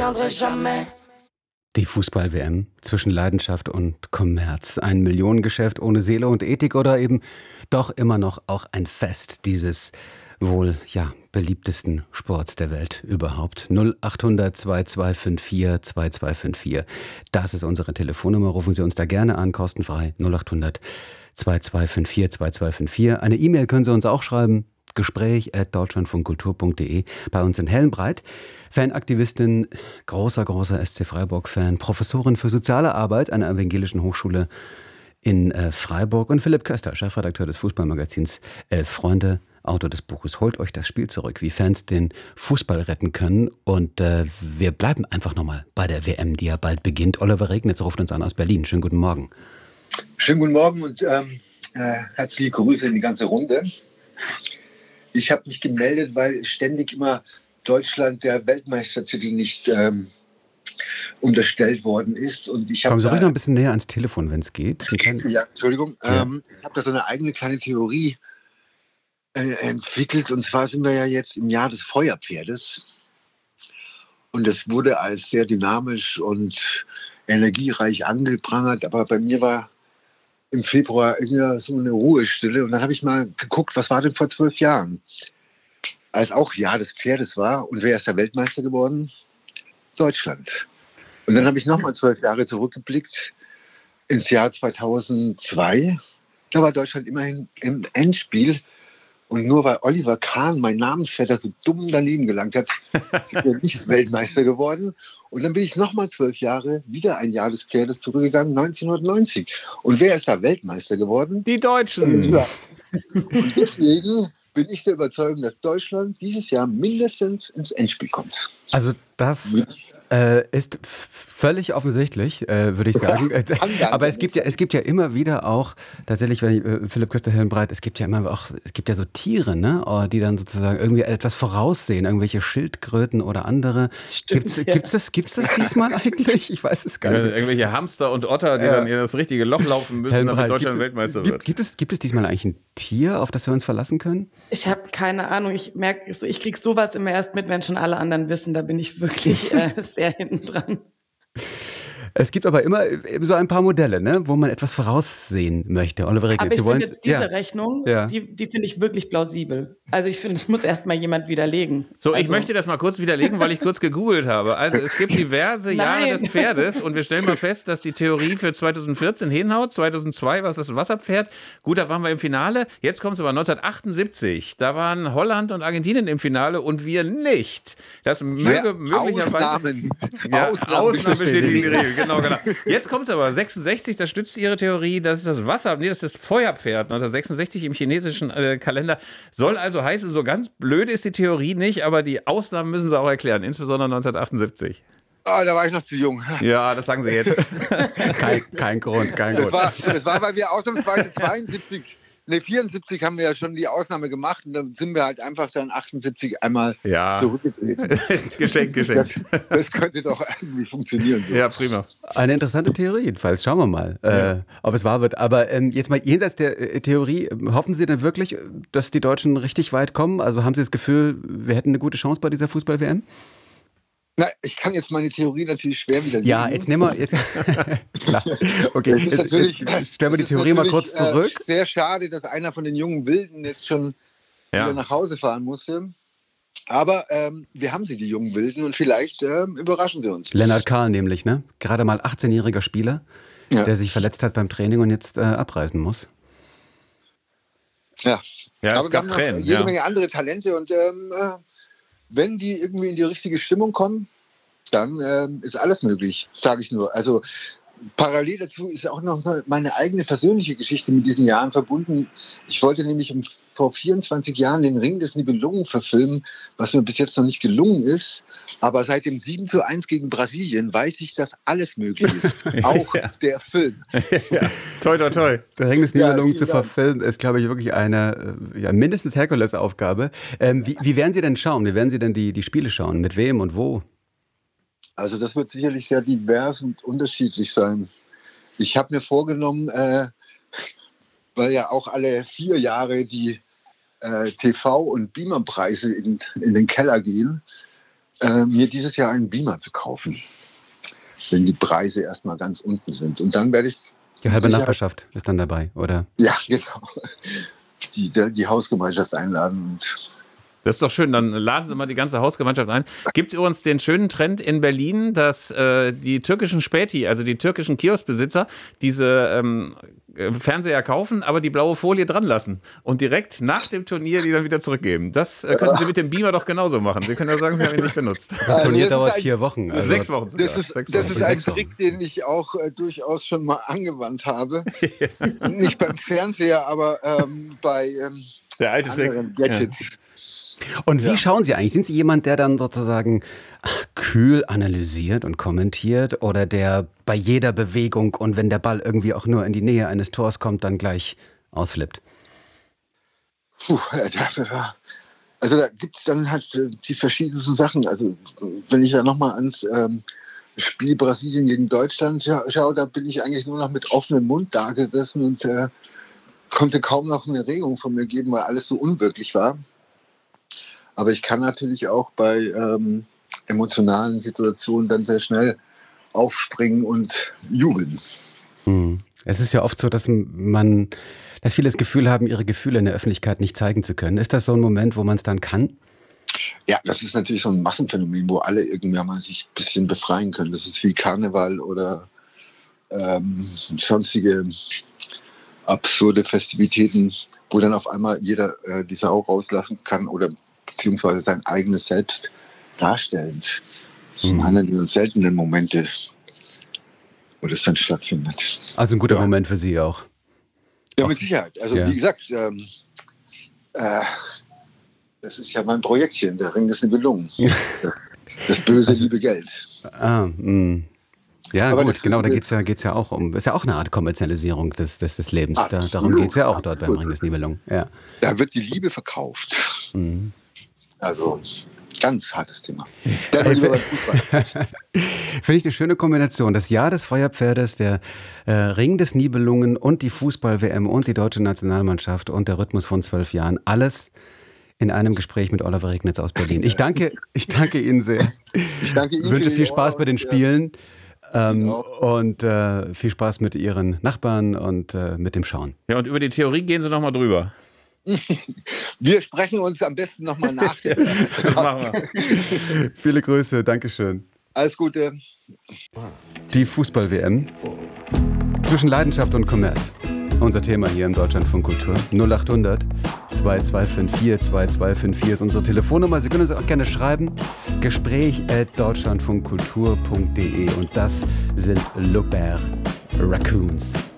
reviendrai jamais. Die Fußball-WM zwischen Leidenschaft und Kommerz. Ein Millionengeschäft ohne Seele und Ethik oder eben doch immer noch auch ein Fest dieses wohl, beliebtesten Sports der Welt überhaupt. 0800 2254 2254. Das ist unsere Telefonnummer. Rufen Sie uns da gerne an, kostenfrei. 0800 2254 2254. Eine E-Mail können Sie uns auch schreiben. Gespräch@deutschlandfunkkultur.de. Bei uns in Hellenbreit. Fanaktivistin, großer SC Freiburg-Fan, Professorin für soziale Arbeit an der Evangelischen Hochschule in Freiburg und Philipp Köster, Chefredakteur des Fußballmagazins Elf Freunde, Autor des Buches Holt euch das Spiel zurück, wie Fans den Fußball retten können. Und wir bleiben einfach nochmal bei der WM, die ja bald beginnt. Oliver Regnitz ruft uns an aus Berlin. Schönen guten Morgen. Schönen guten Morgen und herzliche Grüße in die ganze Runde. Ich habe mich gemeldet, weil ständig immer Deutschland der Weltmeistertitel nicht unterstellt worden ist. Und ich Kommen Sie ruhig noch ein bisschen näher ans Telefon, wenn es geht. Ja, Entschuldigung. Ja. Ich habe da so eine eigene kleine Theorie entwickelt. Und zwar sind wir ja jetzt im Jahr des Feuerpferdes. Und es wurde als sehr dynamisch und energiereich angeprangert. Aber bei mir war im Februar so eine Ruhestille. Und dann habe ich mal geguckt, was war denn vor 12 Jahren? Als auch Jahr des Pferdes war. Und wer ist der Weltmeister geworden? Deutschland. Und dann habe ich nochmal 12 Jahre zurückgeblickt ins Jahr 2002. Da war Deutschland immerhin im Endspiel. Und nur weil Oliver Kahn, mein Namensvetter, so dumm daneben gelangt hat, sind wir nicht Weltmeister geworden. Und dann bin ich nochmal 12 Jahre, wieder ein Jahr des Pferdes zurückgegangen, 1990. Und wer ist da Weltmeister geworden? Die Deutschen. Ja. Und deswegen bin ich der Überzeugung, dass Deutschland dieses Jahr mindestens ins Endspiel kommt. Also das ist völlig offensichtlich, würde ich sagen. Aber es gibt ja immer wieder auch, tatsächlich, wenn ich, Philipp Köster Hellenbreit, es gibt ja so Tiere, ne, die dann sozusagen irgendwie etwas voraussehen, irgendwelche Schildkröten oder andere. Gibt's das diesmal eigentlich? Ich weiß es gar nicht. Irgendwelche Hamster und Otter, die dann in das richtige Loch laufen müssen, Hellenbreit, damit Deutschland Weltmeister wird. Gibt es diesmal eigentlich ein Tier, auf das wir uns verlassen können? Ich habe keine Ahnung. Ich merke, ich krieg sowas immer erst mit, wenn schon alle anderen wissen. Da bin ich wirklich sehr hinten dran. Es gibt aber immer so ein paar Modelle, ne, wo man etwas voraussehen möchte. Oliver Regnitz, aber ich finde jetzt diese Rechnung, Ja. die finde ich wirklich plausibel. Also ich finde, es muss erst mal jemand widerlegen. So, also, ich möchte das mal kurz widerlegen, weil ich kurz gegoogelt habe. Also es gibt diverse Jahre des Pferdes und wir stellen mal fest, dass die Theorie für 2014 hinhaut. 2002 war es das Wasserpferd. Gut, da waren wir im Finale. Jetzt kommt es aber 1978. Da waren Holland und Argentinien im Finale und wir nicht. Das möge möglicherweise... Ausnahmen bestätigen die Regel. Genau. Jetzt kommt es aber, 66, das stützt ihre Theorie, das ist das das ist das Feuerpferd, 1966 im chinesischen Kalender. Soll also heißen, so ganz blöd ist die Theorie nicht, aber die Ausnahmen müssen sie auch erklären, insbesondere 1978. Da war ich noch zu jung. Ja, das sagen sie jetzt. Kein Grund. Das war, weil wir ausnahmsweise 74 haben wir ja schon die Ausnahme gemacht und dann sind wir halt einfach dann 78 einmal zurückgetreten. Geschenkt. Das könnte doch irgendwie funktionieren. So. Ja, prima. Eine interessante Theorie jedenfalls. Schauen wir mal, ob es wahr wird. Aber jetzt mal jenseits der Theorie, hoffen Sie denn wirklich, dass die Deutschen richtig weit kommen? Also haben Sie das Gefühl, wir hätten eine gute Chance bei dieser Fußball-WM? Na, ich kann jetzt meine Theorie natürlich schwer widerlegen. Ja, jetzt nehmen wir... Klar. Okay, jetzt stellen wir die Theorie mal kurz zurück. Sehr schade, dass einer von den jungen Wilden jetzt schon wieder nach Hause fahren musste. Aber wir haben sie, die jungen Wilden, und vielleicht überraschen sie uns. Lennart Kahl nämlich, ne? Gerade mal 18-jähriger Spieler, der sich verletzt hat beim Training und jetzt abreisen muss. Ja, es gab wir Tränen. Haben jede Menge andere Talente und wenn die irgendwie in die richtige Stimmung kommen, dann ist alles möglich, sage ich nur. Also parallel dazu ist auch noch meine eigene persönliche Geschichte mit diesen Jahren verbunden. Ich wollte nämlich vor 24 Jahren den Ring des Nibelungen verfilmen, was mir bis jetzt noch nicht gelungen ist. Aber seit dem 7:1 gegen Brasilien weiß ich, dass alles möglich ist. Auch der Film. Toi. Der Ring des Nibelungen zu verfilmen, ist, glaube ich, wirklich eine mindestens Herkulesaufgabe. Wie werden Sie denn schauen? Wie werden Sie denn die Spiele schauen? Mit wem und wo? Also das wird sicherlich sehr divers und unterschiedlich sein. Ich habe mir vorgenommen, weil ja auch alle 4 Jahre die TV- und Beamer-Preise in den Keller gehen, mir dieses Jahr einen Beamer zu kaufen, wenn die Preise erstmal ganz unten sind. Und dann werde ich... Die halbe Nachbarschaft ist dann dabei, oder? Ja, genau. Die Hausgemeinschaft einladen und... Das ist doch schön, dann laden Sie mal die ganze Hausgemeinschaft ein. Gibt es übrigens den schönen Trend in Berlin, dass die türkischen Späti, also die türkischen Kioskbesitzer, diese Fernseher kaufen, aber die blaue Folie dran lassen und direkt nach dem Turnier die dann wieder zurückgeben. Das können Sie mit dem Beamer doch genauso machen. Sie können ja sagen, Sie haben ihn nicht benutzt. Das Turnier dauert 4 Wochen. Also 6 Wochen sogar. Das ist ein Trick, den ich auch durchaus schon mal angewandt habe. Ja. Nicht beim Fernseher, aber bei der alte Trick. Gadgets. Ja. Und wie schauen Sie eigentlich? Sind Sie jemand, der dann sozusagen kühl analysiert und kommentiert oder der bei jeder Bewegung und wenn der Ball irgendwie auch nur in die Nähe eines Tors kommt, dann gleich ausflippt? Also da gibt es dann halt die verschiedensten Sachen. Also wenn ich da nochmal ans Spiel Brasilien gegen Deutschland schaue, da bin ich eigentlich nur noch mit offenem Mund da gesessen und konnte kaum noch eine Regung von mir geben, weil alles so unwirklich war. Aber ich kann natürlich auch bei emotionalen Situationen dann sehr schnell aufspringen und jubeln. Es ist ja oft so, dass viele das Gefühl haben, ihre Gefühle in der Öffentlichkeit nicht zeigen zu können. Ist das so ein Moment, wo man es dann kann? Ja, das ist natürlich so ein Massenphänomen, wo alle irgendwann mal sich ein bisschen befreien können. Das ist wie Karneval oder sonstige absurde Festivitäten, wo dann auf einmal jeder die Sau rauslassen kann oder beziehungsweise sein eigenes Selbst darstellen. Das sind einer der seltenen Momente, wo das dann stattfindet. Also ein guter Moment für Sie auch. Ja, mit Sicherheit. Also wie gesagt, das ist ja mein Projektchen, der Ring des Nibelungen. Das böse liebe Geld. Ja, aber gut, genau, da geht's ja auch um. Ist ja auch eine Art Kommerzialisierung des Lebens. Darum geht es ja auch dort beim Ring des Nibelungen. Ja. Da wird die Liebe verkauft. Also ganz hartes Thema. Finde ich eine schöne Kombination. Das Jahr des Feuerpferdes, der Ring des Nibelungen und die Fußball-WM und die deutsche Nationalmannschaft und der Rhythmus von 12 Jahren. Alles in einem Gespräch mit Oliver Regnitz aus Berlin. Ich danke Ihnen sehr. Ich danke Ihnen. Wünsche viel Spaß bei den Spielen und viel Spaß mit Ihren Nachbarn und mit dem Schauen. Ja, und über die Theorie gehen Sie noch mal drüber. Wir sprechen uns am besten nochmal nachher. Das machen wir. Viele Grüße, Dankeschön. Alles Gute. Die Fußball-WM zwischen Leidenschaft und Kommerz. Unser Thema hier im Deutschlandfunk Kultur. 0800 2254 2254 ist unsere Telefonnummer. Sie können uns auch gerne schreiben. Gespräch@deutschlandfunkkultur.de und das sind L'Aubert Raccoons.